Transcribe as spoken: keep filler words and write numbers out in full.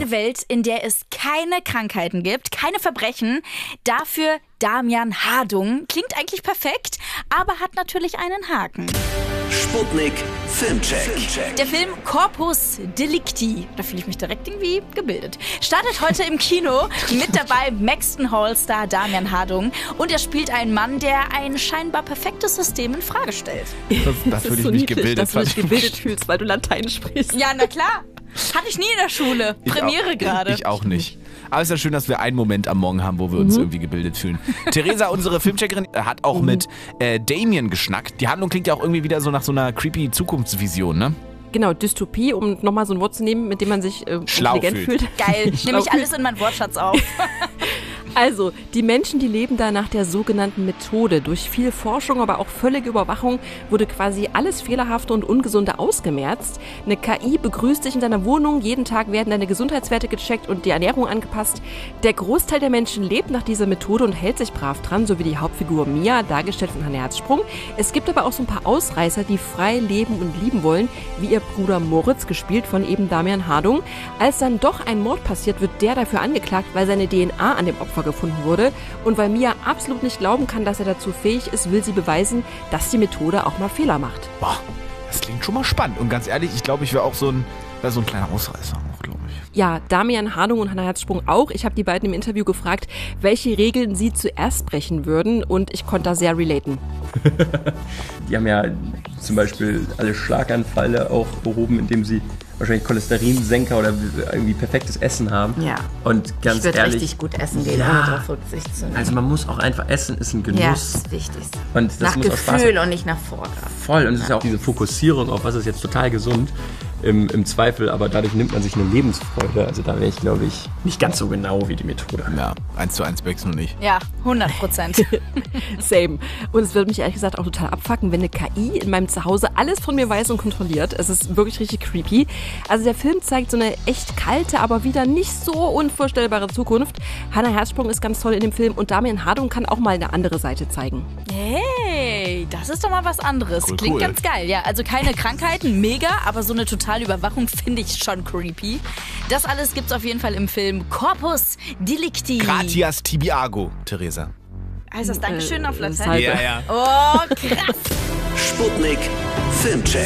Eine Welt, in der es keine Krankheiten gibt, keine Verbrechen. Dafür Damian Hardung. Klingt eigentlich perfekt, aber hat natürlich einen Haken. Sputnik Filmcheck. Der Film Corpus Delicti, da fühle ich mich direkt irgendwie gebildet, startet heute im Kino. Mit dabei Maxton Hall-Star Damian Hardung. Und er spielt einen Mann, der ein scheinbar perfektes System in Frage stellt. Das, das würde ich so mich niedlich, gebildet dass du dich gebildet fühlst, weil du Latein sprichst. Ja, na klar. Hatte ich nie in der Schule. Ich Premiere auch, gerade. Ich auch nicht. Aber es ist ja schön, dass wir einen Moment am Morgen haben, wo wir uns mhm. irgendwie gebildet fühlen. Theresa, unsere Filmcheckerin, hat auch mhm. mit äh, Damien geschnackt. Die Handlung klingt ja auch irgendwie wieder so nach so einer creepy Zukunftsvision, ne? Genau, Dystopie, um nochmal so ein Wort zu nehmen, mit dem man sich äh, Schlau intelligent fühlt. fühlt. Geil, nehme ich alles in meinen Wortschatz auf. Also, die Menschen, die leben da nach der sogenannten Methode. Durch viel Forschung, aber auch völlige Überwachung wurde quasi alles Fehlerhafte und Ungesunde ausgemerzt. Eine K I begrüßt dich in deiner Wohnung, jeden Tag werden deine Gesundheitswerte gecheckt und die Ernährung angepasst. Der Großteil der Menschen lebt nach dieser Methode und hält sich brav dran, so wie die Hauptfigur Mia, dargestellt von Hanne Herzsprung. Es gibt aber auch so ein paar Ausreißer, die frei leben und lieben wollen, wie ihr Bruder Moritz, gespielt von eben Damian Hardung. Als dann doch ein Mord passiert, wird der dafür angeklagt, weil seine D N A an dem Opfer gefunden wurde. Und weil Mia absolut nicht glauben kann, dass er dazu fähig ist, will sie beweisen, dass die Methode auch mal Fehler macht. Boah, das klingt schon mal spannend. Und ganz ehrlich, ich glaube, ich wäre auch so ein, wär so ein kleiner Ausreißer, glaube ich. Ja, Damian Hardung und Hanne Herzsprung auch. Ich habe die beiden im Interview gefragt, welche Regeln sie zuerst brechen würden. Und ich konnte da sehr relaten. Die haben ja zum Beispiel alle Schlaganfälle auch behoben, indem sie wahrscheinlich Cholesterinsenker oder irgendwie perfektes Essen haben. Ja. Und ganz ich würde ehrlich, richtig gut essen gehen, ja, ohne darauf Rücksicht zu nehmen. Also man muss auch einfach essen, ist ein Genuss. Ja, das ist wichtig. Und das nach muss auch Spaß Gefühl machen. und nicht nach Vorgabe. Voll. Und es ist ja auch diese Fokussierung auf was ist jetzt total gesund im, im Zweifel, aber dadurch nimmt man sich eine Lebensfreude. Also da wäre ich, glaube ich, nicht ganz so genau wie die Methode. Ja, eins zu eins Becks noch nicht. Ja, hundert Prozent. Same. Und es würde mich ehrlich gesagt auch total abfucken, wenn eine K I in meinem Zuhause alles von mir weiß und kontrolliert. Es ist wirklich richtig creepy. Also der Film zeigt so eine echt kalte, aber wieder nicht so unvorstellbare Zukunft. Hanne Herzsprung ist ganz toll in dem Film und Damian Hardung kann auch mal eine andere Seite zeigen. Hey, das ist doch mal was anderes. Cool, Klingt cool. ganz geil. Ja, also keine Krankheiten, mega, aber so eine totale Überwachung finde ich schon creepy. Das alles gibt's auf jeden Fall im Film Corpus Delicti. Gratias tibiago, Theresa. Heißt das Dankeschön auf Äh, Latein? Salve. Ja, ja. Oh, krass. Sputnik Filmcheck.